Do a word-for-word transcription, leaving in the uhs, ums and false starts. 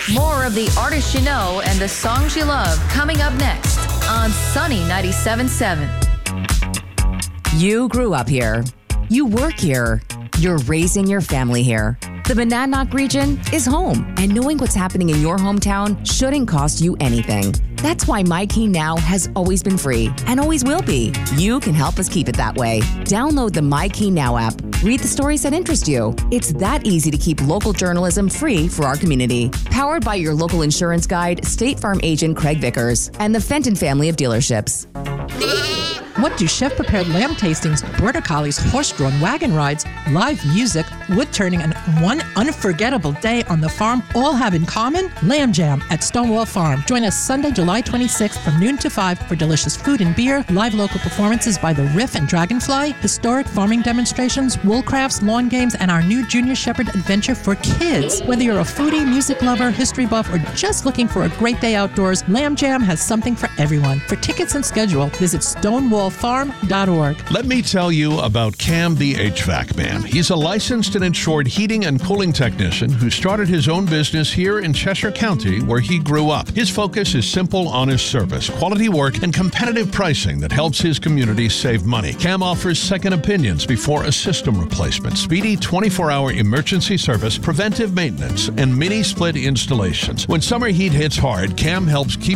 More of the artists you know and the songs you love coming up next on Sunny ninety-seven point seven. You grew up here. You work here. You're raising your family here. The Monadnock region is home, and knowing what's happening in your hometown shouldn't cost you anything. That's why MyKey Now has always been free and always will be. You can help us keep it that way. Download the MyKey Now app. Read the stories that interest you. It's that easy to keep local journalism free for our community. Powered by your local insurance guide, State Farm agent Craig Vickers, and the Fenton family of dealerships. What do chef-prepared lamb tastings, border collies, horse-drawn wagon rides, live music, wood turning, and one unforgettable day on the farm all have in common? Lamb Jam at Stonewall Farm. Join us Sunday, July twenty-sixth from noon to five for delicious food and beer, live local performances by the Riff and Dragonfly, historic farming demonstrations, wool crafts, lawn games, and our new Junior Shepherd adventure for kids. Whether you're a foodie, music lover, history buff, or just looking for a great day outdoors, Lamb Jam has something for everyone. For tickets and schedule, visit stonewall farm dot org. Let me tell you about Cam the H V A C Man. He's a licensed and insured heating and cooling technician who started his own business here in Cheshire County, where he grew up. His focus is simple, honest service, quality work, and competitive pricing that helps his community save money. Cam offers second opinions before a system replacement, speedy twenty-four hour emergency service, preventive maintenance, and mini split installations. When summer heat hits hard, Cam helps keep